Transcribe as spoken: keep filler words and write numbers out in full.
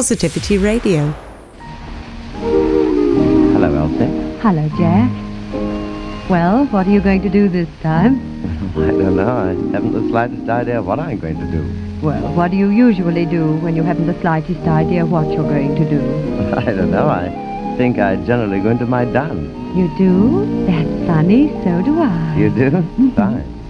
Positivity Radio. Hello, Elsie. Hello, Jack. Well, what are you going to do this time? I don't know. I haven't the slightest idea of what I'm going to do. Well, what do you usually do when you haven't the slightest idea what you're going to do? I don't know. I think I generally go into my dance. You do? That's funny. So do I. You do? Fine.